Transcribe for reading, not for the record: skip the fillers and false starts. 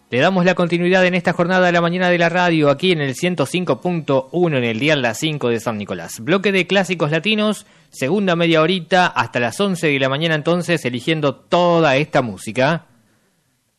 Le damos la continuidad en esta jornada de la mañana de la radio, aquí en el 105.1 en el dial Las 5 de San Nicolás. Bloque de clásicos latinos, segunda media horita hasta las 11 de la mañana entonces, eligiendo toda esta música.